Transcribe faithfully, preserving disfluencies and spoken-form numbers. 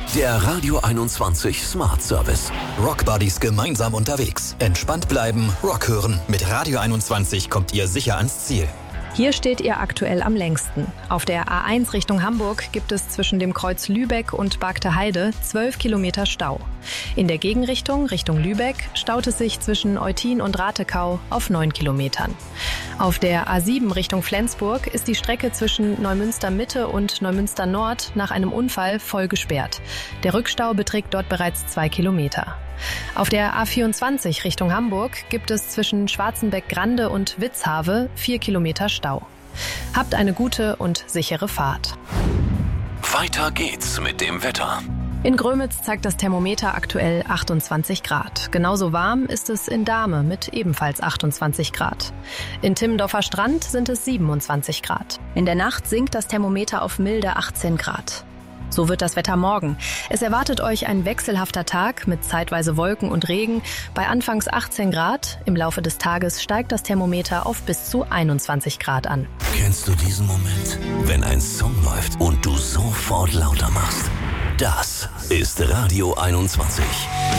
Der Radio einundzwanzig Smart Service. Rockbuddies gemeinsam unterwegs. Entspannt bleiben, Rock hören. Mit Radio einundzwanzig kommt ihr sicher ans Ziel. Hier steht ihr aktuell am längsten. Auf der A eins Richtung Hamburg gibt es zwischen dem Kreuz Lübeck und Bargte Heide zwölf Kilometer Stau. In der Gegenrichtung, Richtung Lübeck, staut es sich zwischen Eutin und Ratekau auf neun Kilometern. Auf der A sieben Richtung Flensburg ist die Strecke zwischen Neumünster Mitte und Neumünster Nord nach einem Unfall voll gesperrt. Der Rückstau beträgt dort bereits zwei Kilometer. Auf der A vierundzwanzig Richtung Hamburg gibt es zwischen Schwarzenbeck-Grande und Witzhave vier Kilometer Stau. Habt eine gute und sichere Fahrt. Weiter geht's mit dem Wetter. In Grömitz zeigt das Thermometer aktuell achtundzwanzig Grad. Genauso warm ist es in Dahme mit ebenfalls achtundzwanzig Grad. In Timmendorfer Strand sind es siebenundzwanzig Grad. In der Nacht sinkt das Thermometer auf milde achtzehn Grad. So wird das Wetter morgen. Es erwartet euch ein wechselhafter Tag mit zeitweise Wolken und Regen. Bei anfangs achtzehn Grad. Im Laufe des Tages steigt das Thermometer auf bis zu einundzwanzig Grad an. Kennst du diesen Moment, wenn ein Song läuft und du sofort lauter machst? Das ist Radio einundzwanzig.